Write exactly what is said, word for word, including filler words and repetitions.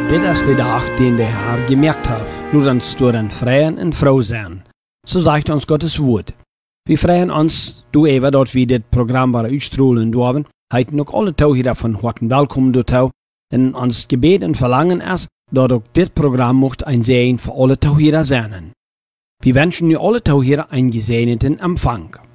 dit is de dag den der Herr gemerkt hat. Laat uns door een vrijen en vrouw zijn. So sagt uns Gottes Wort. Wir freuen uns, du Eva, dort wir das Programm bei Uitstrahlen dürfen, heiten auch alle Tauhüter von harten Willkommen dort. Und uns Gebet und Verlangen ist, dass auch das Programm mocht ein Segen für alle Tauhüter sein. Wir wünschen dir alle Tauhüter einen gesegneten Empfang.